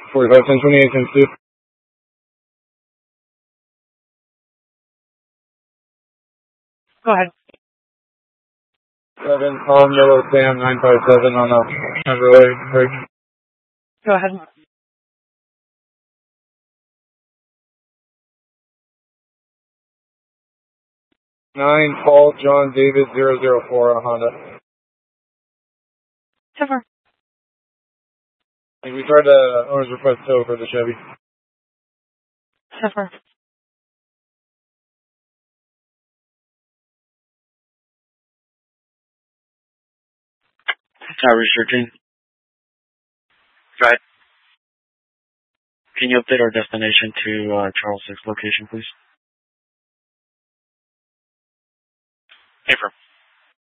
45, 10, 28, 10, 2. Go ahead. 7, Palm Yellow Sam 957 on a relay break. Go ahead. 9, Paul John David 004 on a Honda. So far. We tried to owner's request tow for the Chevy. So far. Not researching. Right. Can you update our destination to Charles 6 location, please? Affirm.